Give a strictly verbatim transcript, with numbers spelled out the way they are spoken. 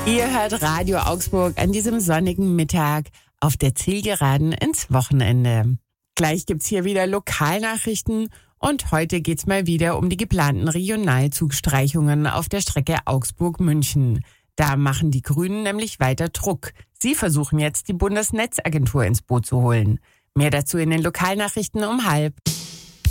Ihr hört Radio Augsburg an diesem sonnigen Mittag auf der Zielgeraden ins Wochenende. Gleich gibt's hier wieder Lokalnachrichten und heute geht's mal wieder um die geplanten Regionalzugstreichungen auf der Strecke Augsburg-München. Da machen die Grünen nämlich weiter Druck. Sie versuchen jetzt, die Bundesnetzagentur ins Boot zu holen. Mehr dazu in den Lokalnachrichten um halb.